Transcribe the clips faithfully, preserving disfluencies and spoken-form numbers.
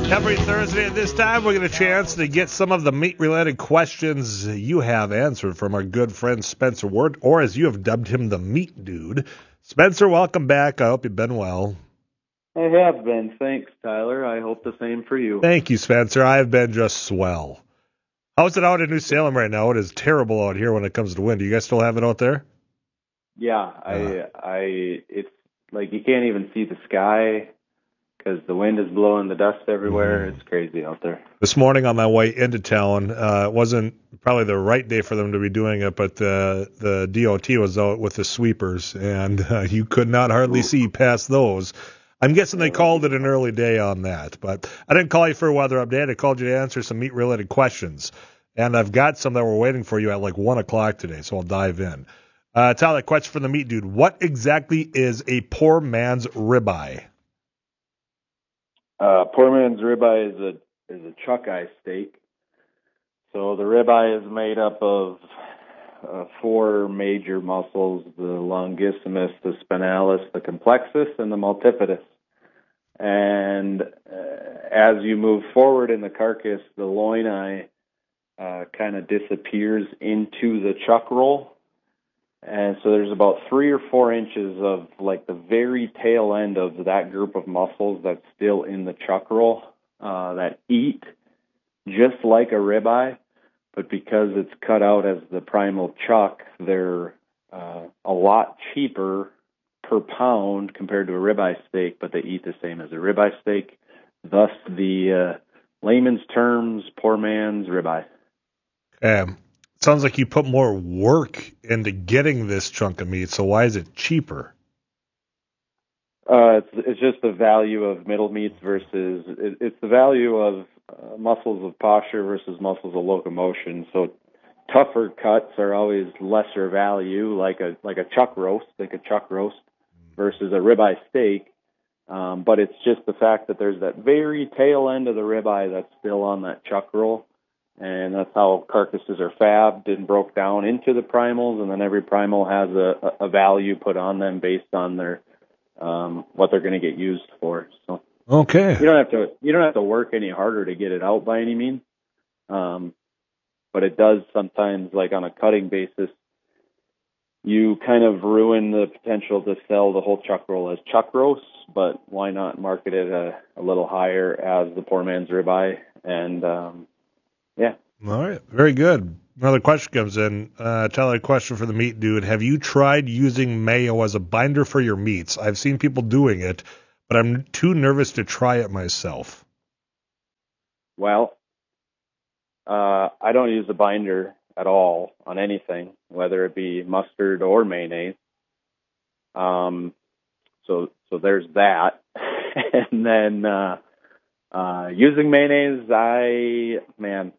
Every Thursday at this time, we get a chance to get some of the meat-related questions you have answered from our good friend Spencer Ward, or as you have dubbed him, the Meat Dude. Spencer, welcome back. I hope you've been well. I have been. Thanks, Tyler. I hope the same for you. Thank you, Spencer. I have been just swell. How's it out in New Salem right now? It is terrible out here when it comes to wind. Do you guys still have it out there? Yeah, I, uh, I, it's like you can't even see the sky because the wind is blowing the dust everywhere. Mm-hmm. It's crazy out there. This morning on my way into town, uh, it wasn't probably the right day for them to be doing it, but the the D O T was out with the sweepers, and uh, you could not hardly Ooh. see past those. I'm guessing they called it an early day on that, but I didn't call you for a weather update. I called you to answer some meat-related questions, and I've got some that were waiting for you at like one o'clock today, so I'll dive in. Uh, Tyler, question for the Meat Dude. What exactly is a poor man's ribeye? Uh, poor man's ribeye is a is a chuck eye steak. So the ribeye is made up of uh, four major muscles: the longissimus, the spinalis, the complexus, and the multifidus. And uh, as you move forward in the carcass, the loin uh, kind of disappears into the chuck roll. And so there's about three or four inches of like the very tail end of that group of muscles that's still in the chuck roll uh, that eat just like a ribeye, but because it's cut out as the primal chuck, they're uh, a lot cheaper per pound compared to a ribeye steak, but they eat the same as a ribeye steak. Thus, the uh, layman's terms, poor man's ribeye. Um. Sounds like you put more work into getting this chunk of meat, so why is it cheaper? Uh, it's, it's just the value of middle meats versus, it, it's the value of uh, muscles of posture versus muscles of locomotion. So tougher cuts are always lesser value, like a like a chuck roast, like a chuck roast versus a ribeye steak. Um, but it's just the fact that there's that very tail end of the ribeye that's still on that chuck roll. And that's how carcasses are fabbed and broke down into the primals, and then every primal has a, a value put on them based on their um, what they're going to get used for. So okay, you don't have to you don't have to work any harder to get it out by any means, um, but it does sometimes, like on a cutting basis, you kind of ruin the potential to sell the whole chuck roll as chuck roast. But why not market it a, a little higher as the poor man's ribeye and um, yeah. All right. Very good. Another question comes in. Uh, Tyler, a question for the Meat Dude. Have you tried using mayo as a binder for your meats? I've seen people doing it, but I'm too nervous to try it myself. Well, uh, I don't use a binder at all on anything, whether it be mustard or mayonnaise. Um, so, so there's that. And then uh, uh, using mayonnaise, I, man,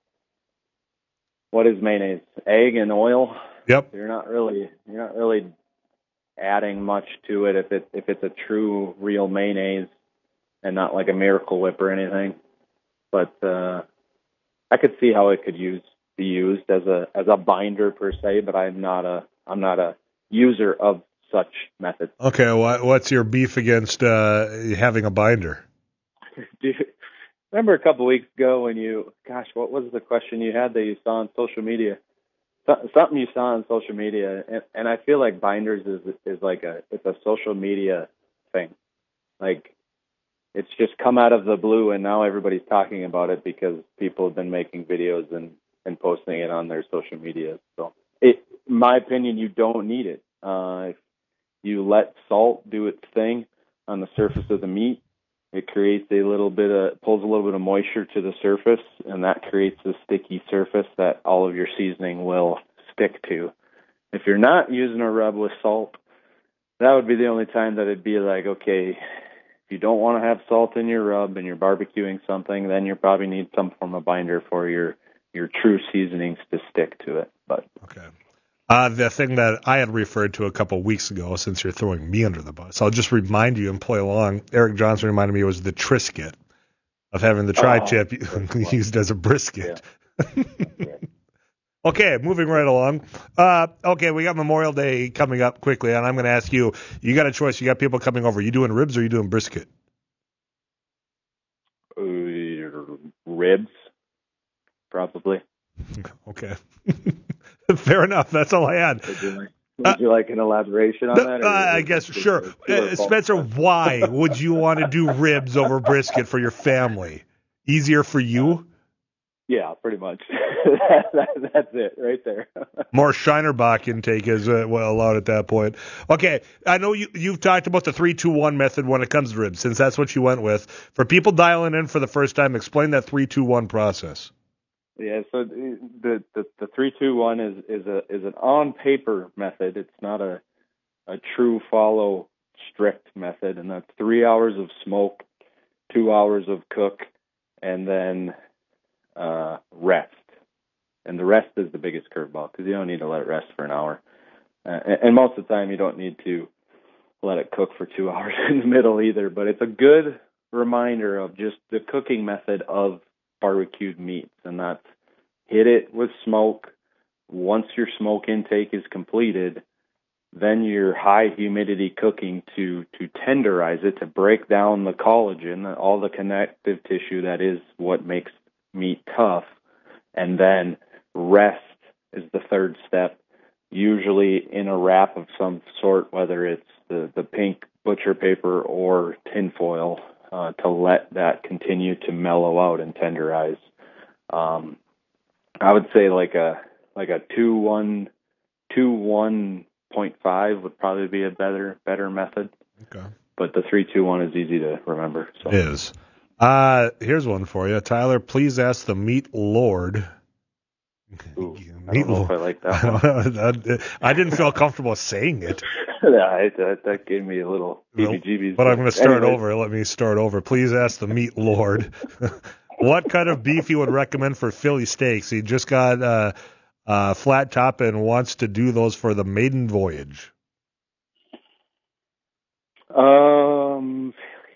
what is mayonnaise? Egg and oil. Yep. You're not really you're not really adding much to it if it if it's a true real mayonnaise and not like a Miracle Whip or anything. But uh, I could see how it could use be used as a as a binder per se, but I'm not a I'm not a user of such methods. Okay, what, what's your beef against uh, having a binder? Dude, remember a couple of weeks ago when you, gosh, what was the question you had that you saw on social media? Something you saw on social media, and, and I feel like binders is is like a it's a social media thing. Like it's just come out of the blue, and now everybody's talking about it because people have been making videos and, and posting it on their social media. So, it, in my opinion, you don't need it. Uh, if you let salt do its thing on the surface of the meat, it creates a little bit of, pulls a little bit of moisture to the surface, and that creates a sticky surface that all of your seasoning will stick to. If you're not using a rub with salt, that would be the only time that it'd be like, okay, if you don't want to have salt in your rub and you're barbecuing something, then you probably need some form of binder for your, your true seasonings to stick to it. But okay. Uh, the thing that I had referred to a couple weeks ago, since you're throwing me under the bus, I'll just remind you and play along. Eric Johnson reminded me it was the Triscuit of having the tri-tip oh, used as a brisket. Yeah. Okay, moving right along. Uh, okay, we got Memorial Day coming up quickly, and I'm going to ask you, you got a choice. You got people coming over. You doing ribs or you doing brisket? Uh, ribs, probably. Okay. Fair enough. That's all I had. Would you like, would you like an elaboration on Uh, that? uh, I guess, sure. Uh, Spencer, why would you want to do ribs over brisket for your family? Easier for you? Yeah, pretty much. that, that, that's it right there. More Shinerbach intake is uh, well allowed at that point. Okay, I know you, you've talked about the three two one method when it comes to ribs, since that's what you went with. For people dialing in for the first time, explain that three two one process. Yeah, so the the the three two one is is a is an on paper method. It's not a a true follow strict method, and that's three hours of smoke, two hours of cook, and then uh, rest. And the rest is the biggest curveball because you don't need to let it rest for an hour, uh, and, and most of the time you don't need to let it cook for two hours in the middle either. But it's a good reminder of just the cooking method of barbecued meats, and that's hit it with smoke. Once your smoke intake is completed, then your high humidity cooking to to tenderize it, to break down the collagen, all the connective tissue that is what makes meat tough, and then rest is the third step, usually in a wrap of some sort, whether it's the, the pink butcher paper or tinfoil, uh, to let that continue to mellow out and tenderize. Um, I would say like a like a two one two one point five would probably be a better better method. Okay. But the three two one is easy to remember. So. It is. Uh, here's one for you, Tyler. Please ask the Meat Lord. Ooh, I don't know if I like that one. I didn't feel comfortable saying it. Yeah, that, that gave me a little heebie-jeebies. But I'm going to start anyway. over. Let me start over. Please ask the Meat Lord what kind of beef you would recommend for Philly steaks. He just got uh, uh, flat top and wants to do those for the maiden voyage. Um,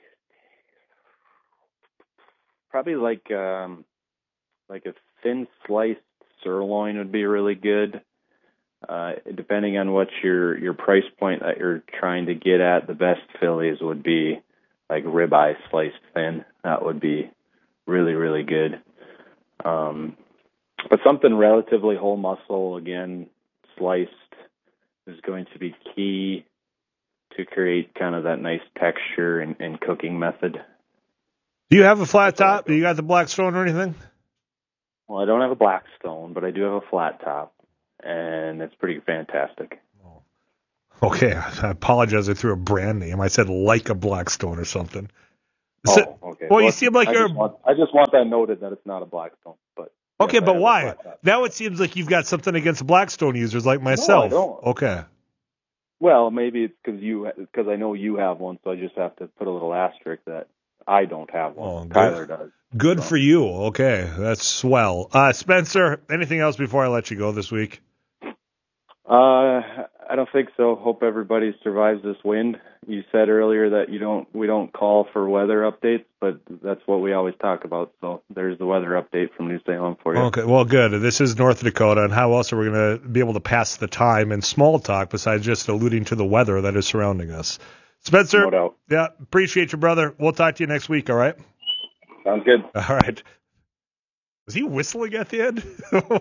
probably like um, like a thin sliced sirloin would be really good. Uh, depending on what your your price point that you're trying to get at, the best Phillies would be like ribeye sliced thin. That would be really really good. Um, but something relatively whole muscle, again, sliced, is going to be key to create kind of that nice texture and, and cooking method. Do you have a flat top? Do you got the Blackstone or anything? Well, I don't have a Blackstone, but I do have a flat top, and it's pretty fantastic. Oh. Okay, I apologize. I threw a brand name. I said like a Blackstone or something. Oh, so, okay. Well, well, you seem like I you're. Just want, I just want that noted that it's not a Blackstone, but. Okay, yes, but why? Now it seems like you've got something against Blackstone users like myself. No, I don't. Okay. Well, maybe it's because you, because I know you have one, so I just have to put a little asterisk that I don't have one. Oh, Tyler does. Good so. for you. Okay, that's swell. Uh, Spencer, anything else before I let you go this week? Uh, I don't think so. Hope everybody survives this wind. You said earlier that you don't, we don't call for weather updates, but that's what we always talk about. So there's the weather update from New Salem for you. Okay, well, good. This is North Dakota, and how else are we going to be able to pass the time in small talk besides just alluding to the weather that is surrounding us? Spencer, no doubt. Yeah, appreciate you, brother. We'll talk to you next week, all right? Sounds good. All right. Was he whistling at the end?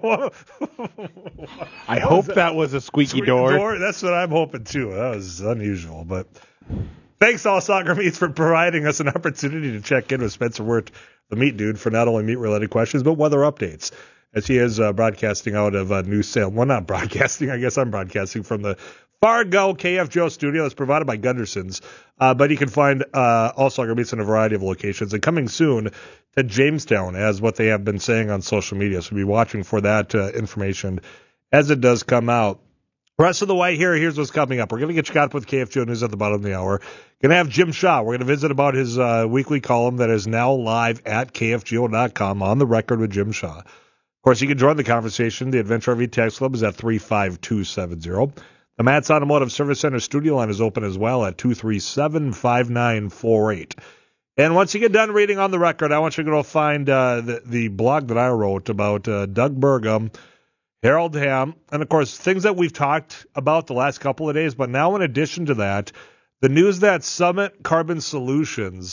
I hope that? that was a squeaky, squeaky door. door. That's what I'm hoping, too. That was unusual, but... Thanks, All Soccer Meats, for providing us an opportunity to check in with Spencer Wirt, the meat dude, for not only meat-related questions, but weather updates, as he is uh, broadcasting out of uh, New Salem. Well, not broadcasting. I guess I'm broadcasting from the Fargo K F Joe studio that's provided by Gunderson's. Uh, but you can find uh, All Soccer Meats in a variety of locations. And coming soon to Jamestown, as what they have been saying on social media. So be watching for that uh, information as it does come out. Rest of the way here, here's what's coming up. We're going to get you caught up with K F G O News at the bottom of the hour. Going to have Jim Shaw. We're going to visit about his uh, weekly column that is now live at K F G O dot com, On the Record with Jim Shaw. Of course, you can join the conversation. The Adventure R V Text Club is at three five two seven zero. The Matt's Automotive Service Center studio line is open as well at two three seven, five nine four eight. And once you get done reading On the Record, I want you to go find uh, the, the blog that I wrote about uh, Doug Burgum, Harold Hamm, and, of course, things that we've talked about the last couple of days. But now, in addition to that, the news that Summit Carbon Solutions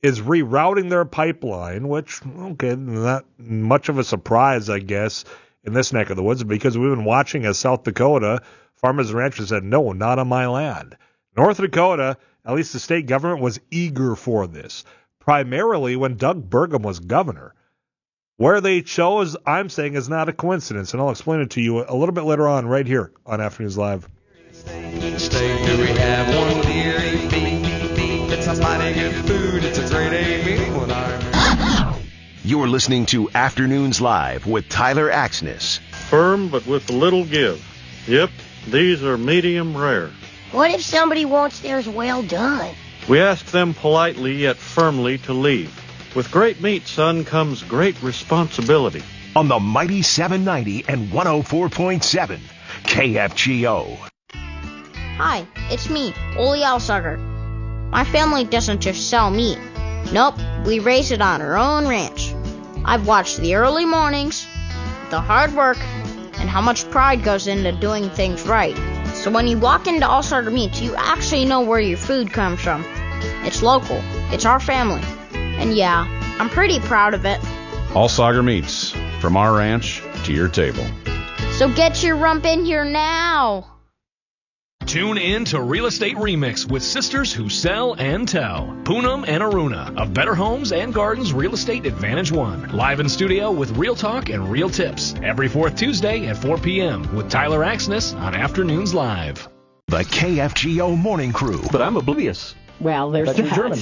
is rerouting their pipeline, which, okay, not much of a surprise, I guess, in this neck of the woods, because we've been watching as South Dakota, farmers and ranchers said, no, not on my land. North Dakota, at least the state government, was eager for this, primarily when Doug Burgum was governor. Where they chose, I'm saying, is not a coincidence, and I'll explain it to you a little bit later on right here on Afternoons Live. Each day do we have one dear beef, beef, beef. It's a mighty good food, it's a great A meal when I'm... You're listening to Afternoons Live with Tyler Axness. Firm but with a little give. Yep, these are medium rare. What if somebody wants theirs well done? We ask them politely yet firmly to leave. With great meat, son, comes great responsibility. On the Mighty seven ninety and one oh four point seven K F G O. Hi, it's me, Ole Alsager. My family doesn't just sell meat. Nope, we raise it on our own ranch. I've watched the early mornings, the hard work, and how much pride goes into doing things right. So when you walk into Alsager Meats, you actually know where your food comes from. It's local. It's our family. And yeah, I'm pretty proud of it. Alsager Meats, from our ranch to your table. So get your rump in here now. Tune in to Real Estate Remix with sisters who sell and tell. Poonam and Aruna of Better Homes and Gardens Real Estate Advantage One. Live in studio with real talk and real tips. Every fourth Tuesday at four p.m. with Tyler Axness on Afternoons Live. The K F G O Morning Crew. But I'm oblivious. Well, there's that. German.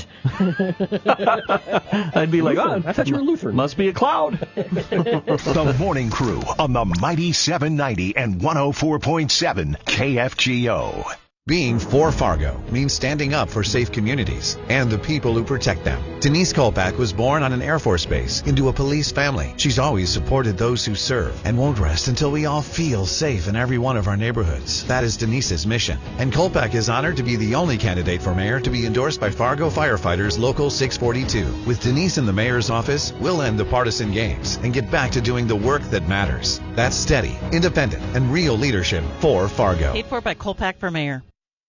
I'd be like, Lutheran. oh, I thought you were Lutheran. Must be a cloud. The Morning Crew on the Mighty seven ninety and one oh four point seven K F G O. Being for Fargo means standing up for safe communities and the people who protect them. Denise Kolpak was born on an Air Force base into a police family. She's always supported those who serve and won't rest until we all feel safe in every one of our neighborhoods. That is Denise's mission. And Kolpak is honored to be the only candidate for mayor to be endorsed by Fargo Firefighters Local six forty-two. With Denise in the mayor's office, we'll end the partisan games and get back to doing the work that matters. That's steady, independent, and real leadership for Fargo. Paid for by Kolpak for mayor.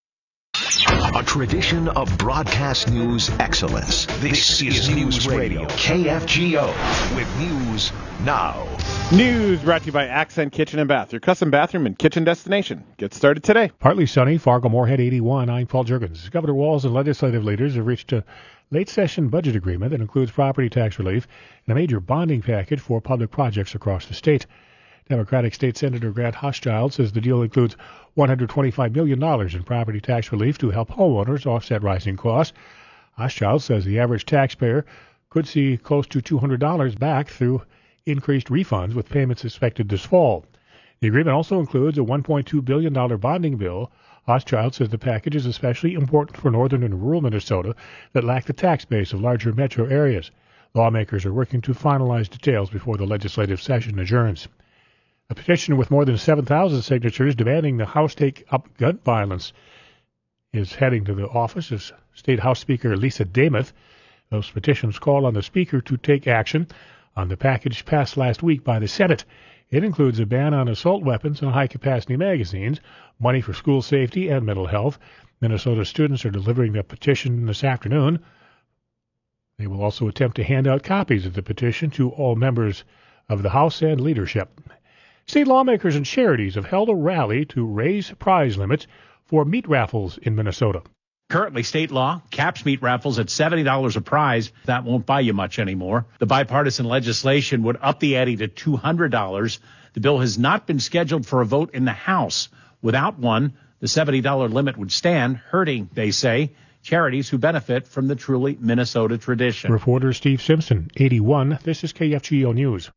A tradition of broadcast news excellence. This, this is News Radio. K F G O with News Now. News brought to you by Accent Kitchen and Bath, your custom bathroom and kitchen destination. Get started today. Partly sunny, Fargo-Moorhead eighty-one. I'm Paul Juergens. Governor Walz and legislative leaders have reached a late-session budget agreement that includes property tax relief and a major bonding package for public projects across the state. Democratic State Senator Grant Hochschild says the deal includes one hundred twenty-five million dollars in property tax relief to help homeowners offset rising costs. Hochschild says the average taxpayer could see close to two hundred dollars back through increased refunds, with payments expected this fall. The agreement also includes a one point two billion dollars bonding bill. Hochschild says the package is especially important for northern and rural Minnesota that lack the tax base of larger metro areas. Lawmakers are working to finalize details before the legislative session adjourns. A petition with more than seven thousand signatures demanding the House take up gun violence is heading to the office of State House Speaker Lisa Demuth. Those petitions call on the Speaker to take action on the package passed last week by the Senate. It includes a ban on assault weapons and high-capacity magazines, money for school safety and mental health. Minnesota students are delivering the petition this afternoon. They will also attempt to hand out copies of the petition to all members of the House and leadership. State lawmakers and charities have held a rally to raise prize limits for meat raffles in Minnesota. Currently, state law caps meat raffles at seventy dollars a prize. That won't buy you much anymore. The bipartisan legislation would up the ante to two hundred dollars. The bill has not been scheduled for a vote in the House. Without one, the seventy dollars limit would stand, hurting, they say, charities who benefit from the truly Minnesota tradition. Reporter Steve Simpson, eighty-one. This is K F G O News.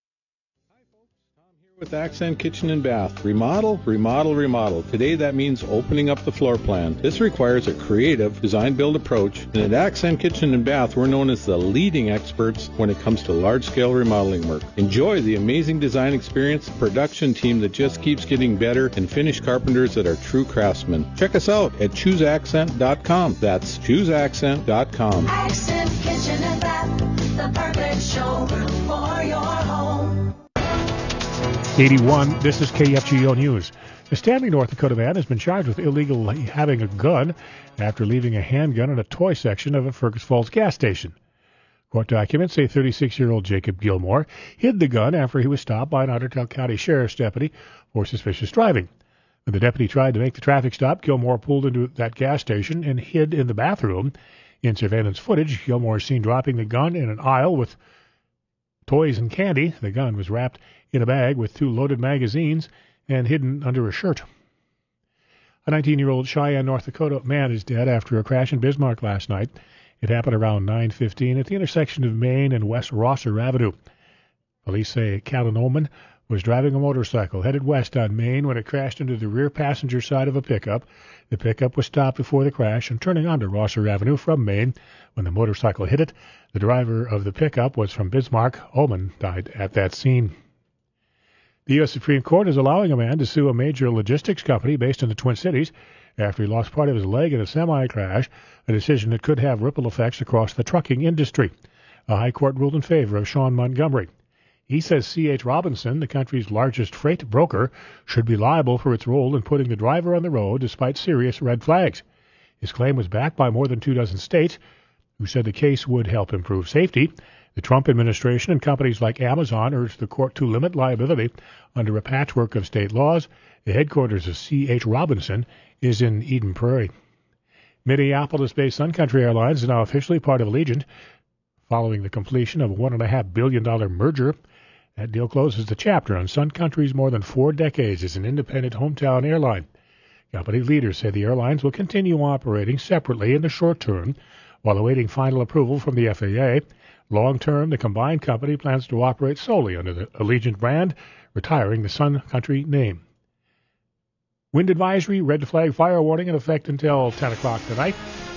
With Accent Kitchen and Bath. Remodel, remodel, remodel. Today that means opening up the floor plan. This requires a creative design-build approach, and at Accent Kitchen and Bath we're known as the leading experts when it comes to large-scale remodeling work. Enjoy the amazing design experience, production team that just keeps getting better, and finished carpenters that are true craftsmen. Check us out at choose accent dot com. That's choose accent dot com. Accent Kitchen and Bath, the perfect showroom for your home. eighty-one, this is K F G O News. A Stanley, North Dakota man has been charged with illegally having a gun after leaving a handgun in a toy section of a Fergus Falls gas station. Court documents say thirty-six-year-old Jacob Gilmore hid the gun after he was stopped by an Ottertail County Sheriff's deputy for suspicious driving. When the deputy tried to make the traffic stop, Gilmore pulled into that gas station and hid in the bathroom. In surveillance footage, Gilmore is seen dropping the gun in an aisle with toys and candy. The gun was wrapped in a bag with two loaded magazines and hidden under a shirt. A nineteen-year-old Cheyenne, North Dakota man is dead after a crash in Bismarck last night. It happened around nine fifteen at the intersection of Main and West Rosser Avenue. Police say Callan Oman was driving a motorcycle headed west on Main when it crashed into the rear passenger side of a pickup. The pickup was stopped before the crash and turning onto Rosser Avenue from Main. When the motorcycle hit it, the driver of the pickup was from Bismarck. Oman died at that scene. The U S Supreme Court is allowing a man to sue a major logistics company based in the Twin Cities after he lost part of his leg in a semi-crash, a decision that could have ripple effects across the trucking industry. A high court ruled in favor of Sean Montgomery. He says C H. Robinson, the country's largest freight broker, should be liable for its role in putting the driver on the road despite serious red flags. His claim was backed by more than two dozen states, who said the case would help improve safety. The Trump administration and companies like Amazon urged the court to limit liability under a patchwork of state laws. The headquarters of C H. Robinson is in Eden Prairie. Minneapolis-based Sun Country Airlines is now officially part of Allegiant, following the completion of a one point five billion dollars merger. That deal closes the chapter on Sun Country's more than four decades as an independent hometown airline. Company leaders say the airlines will continue operating separately in the short term while awaiting final approval from the F A A. Long term, the combined company plans to operate solely under the Allegiant brand, retiring the Sun Country name. Wind advisory, red flag fire warning in effect until ten o'clock tonight.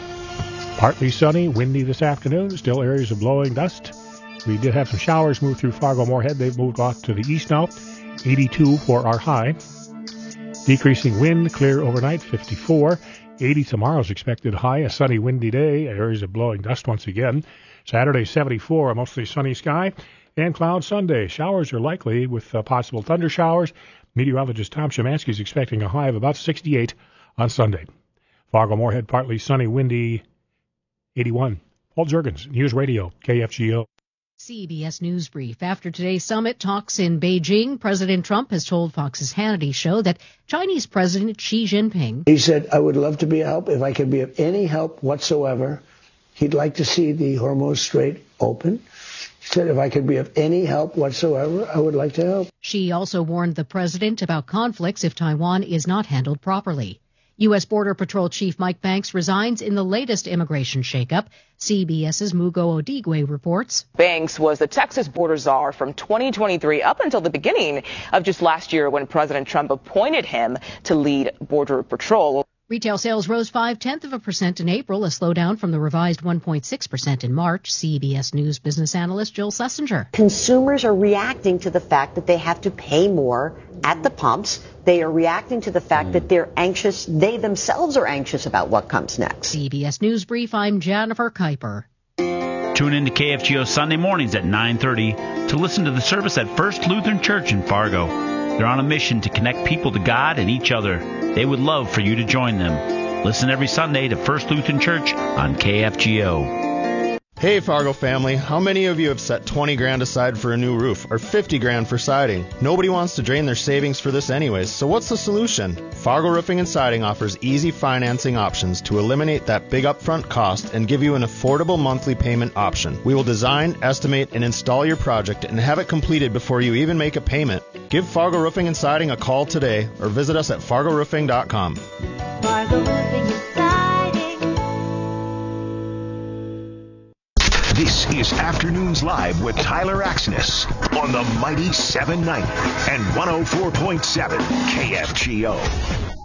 Partly sunny, windy this afternoon, still areas of blowing dust. We did have some showers move through Fargo-Moorhead. They've moved off to the east now. eighty-two for our high. Decreasing wind, clear overnight, fifty-four. eighty tomorrow's expected high, a sunny, windy day. Areas of blowing dust once again. Saturday, seventy-four, a mostly sunny sky. And cloud Sunday. Showers are likely with uh, possible thunder showers. Meteorologist Tom Szymanski is expecting a high of about sixty-eight on Sunday. Fargo-Moorhead, partly sunny, windy, eighty-one. Paul Juergens, News Radio, K F G O. C B S News Brief. After today's summit talks in Beijing, President Trump has told Fox's Hannity show that Chinese President Xi Jinping... He said, I would love to be a help if I could be of any help whatsoever. He'd like to see the Hormuz Strait open. He said, if I could be of any help whatsoever, I would like to help. Xi also warned the president about conflicts if Taiwan is not handled properly. U S. Border Patrol Chief Mike Banks resigns in the latest immigration shakeup. CBS's Mugo Odigwe reports. Banks was the Texas border czar from twenty twenty-three up until the beginning of just last year when President Trump appointed him to lead Border Patrol. Retail sales rose five-tenths of a percent in April, a slowdown from the revised one point six percent in March. C B S News business analyst Jill Schlesinger. Consumers are reacting to the fact that they have to pay more at the pumps. They are reacting to the fact mm. that they're anxious. They themselves are anxious about what comes next. C B S News Brief, I'm Jennifer Kuiper. Tune in to K F G O Sunday mornings at nine thirty to listen to the service at First Lutheran Church in Fargo. They're on a mission to connect people to God and each other. They would love for you to join them. Listen every Sunday to First Lutheran Church on K F G O. Hey Fargo family, how many of you have set twenty grand aside for a new roof or fifty grand for siding? Nobody wants to drain their savings for this anyways, so what's the solution? Fargo Roofing and Siding offers easy financing options to eliminate that big upfront cost and give you an affordable monthly payment option. We will design, estimate, and install your project and have it completed before you even make a payment. Give Fargo Roofing and Siding a call today or visit us at fargo roofing dot com. Fargo Roofing and Siding. This is Afternoons Live with Tyler Axness on the mighty seven ninety and one oh four point seven K F G O.